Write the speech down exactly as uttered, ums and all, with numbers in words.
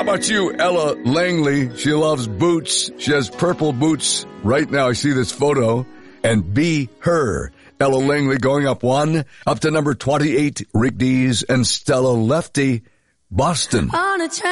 about you, Ella Langley? She loves boots. She has purple boots. Right now, I see this photo. And Be Her. Ella Langley going up one, up to number twenty-eight. Rick Dees and Stella Lefty, Boston. On a